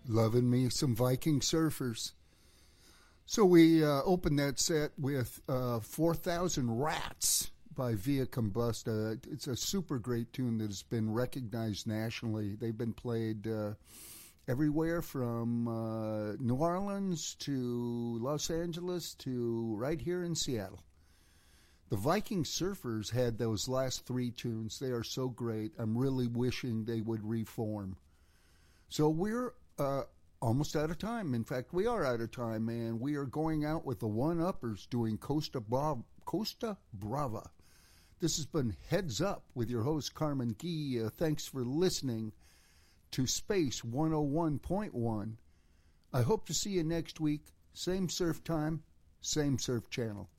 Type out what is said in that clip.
Loving me some Viking Surfers. So we opened that set with 4,000 Rats by Via Combusta. It's a super great tune that has been recognized nationally. They've been played everywhere from New Orleans to Los Angeles to right here in Seattle. The Viking Surfers had those last three tunes. They are so great. I'm really wishing they would reform. So we're almost out of time. In fact, we are out of time, and we are going out with the One-Uppers doing Costa Brava. This has been Heads Up with your host, Carmen Gee. Thanks for listening to Space 101.1. I hope to see you next week. Same surf time, same surf channel.